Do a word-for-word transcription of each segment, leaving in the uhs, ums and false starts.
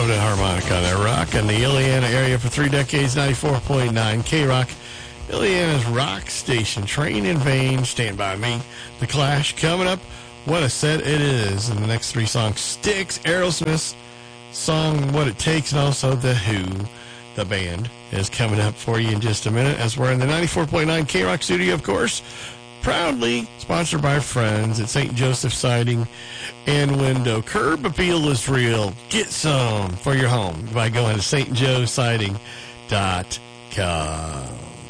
Dakota harmonica there. Rock in the Illiana area for three decades, ninety-four point nine K-Rock. Illiana's rock station. Train in Vain, Stand By Me. The Clash coming up. What a set it is. In the next three songs, Styx, Aerosmith's song What It Takes, and also The Who, the band, is coming up for you in just a minute as we're in the ninety-four point nine K-Rock studio, of course. Proudly sponsored by friends at Saint Joseph Siding and Window. Curb appeal is real. Get some for your home by going to st joe siding dot com.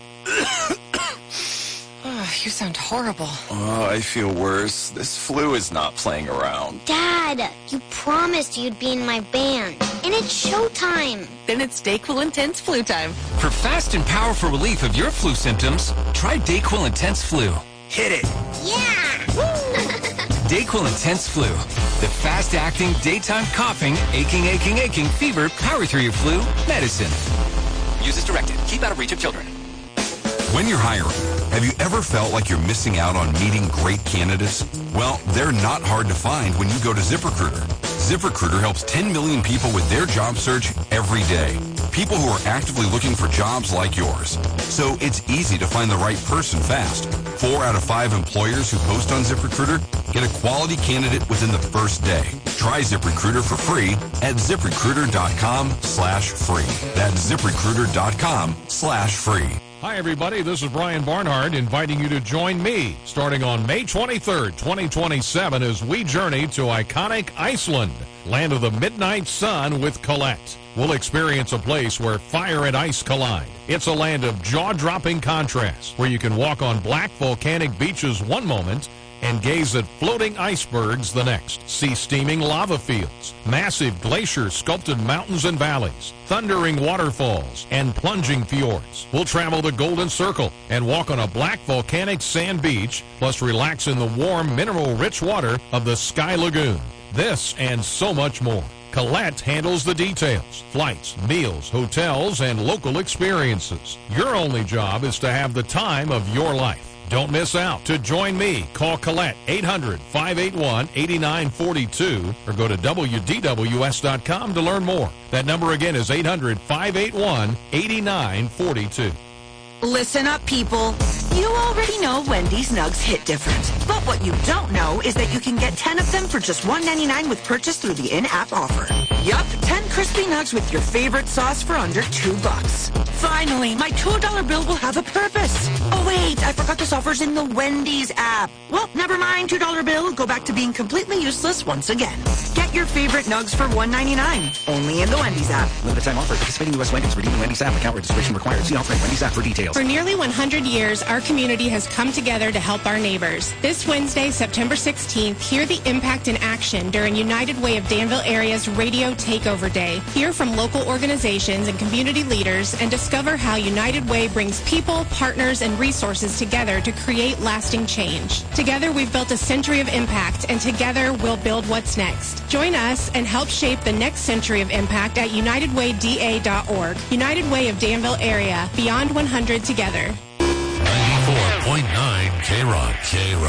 Oh, you sound horrible. Oh, I feel worse. This flu is not playing around. Dad, you promised you'd be in my band. And it's showtime. Then it's Dayquil Intense Flu time. For fast and powerful relief of your flu symptoms, try Dayquil Intense Flu. Hit it. Yeah. Dayquil Intense Flu. The fast-acting, daytime coughing, aching, aching, aching, fever, power through your flu medicine. Use as directed. Keep out of reach of children. When you're hiring, have you ever felt like you're missing out on meeting great candidates? Well, they're not hard to find when you go to ZipRecruiter. ZipRecruiter helps ten million people with their job search every day. People who are actively looking for jobs like yours. So it's easy to find the right person fast. Four out of five employers who post on ZipRecruiter get a quality candidate within the first day. Try ZipRecruiter for free at ZipRecruiter.com slash free. That's ZipRecruiter.com slash free. Hi, everybody. This is Brian Barnhart inviting you to join me starting on May twenty-third, twenty twenty-seven as we journey to iconic Iceland, land of the midnight sun with Colette. We'll experience a place where fire and ice collide. It's a land of jaw-dropping contrast where you can walk on black volcanic beaches one moment and gaze at floating icebergs the next. See steaming lava fields, massive glacier-sculpted mountains and valleys, thundering waterfalls, and plunging fjords. We'll travel the Golden Circle and walk on a black volcanic sand beach, plus relax in the warm, mineral-rich water of the Sky Lagoon. This and so much more. Colette handles the details, flights, meals, hotels, and local experiences. Your only job is to have the time of your life. Don't miss out. To join me, call Colette eight hundred, five eight one, eight nine four two or go to W D W S dot com to learn more. That number again is eight hundred, five eight one, eight nine four two. Listen up, people. You already know Wendy's Nugs hit different. But what you don't know is that you can get ten of them for just one ninety-nine with purchase through the in-app offer. Yup, ten crispy nugs with your favorite sauce for under two bucks. Finally, my two dollar bill will have a purpose. Oh wait, I forgot this offer's in the Wendy's app. Well, never mind, two dollar bill. Go back to being completely useless once again. Get your favorite nugs for one ninety-nine. Only in the Wendy's app. Limited time offer. Participating U S Wendy's. Redeem the Wendy's app. Account registration required. See offer at Wendy's app for details. For nearly one hundred years, our community has come together to help our neighbors. This Wednesday, September sixteenth, hear the impact in action during United Way of Danville Area's Radio Takeover Day. Hear from local organizations and community leaders and discover how United Way brings people, partners, and resources together to create lasting change. Together, we've built a century of impact, and together, we'll build what's next. Join us and help shape the next century of impact at united way d a dot org. United Way of Danville Area, beyond one hundred together. ninety-four point nine K-Rock. K-Rock.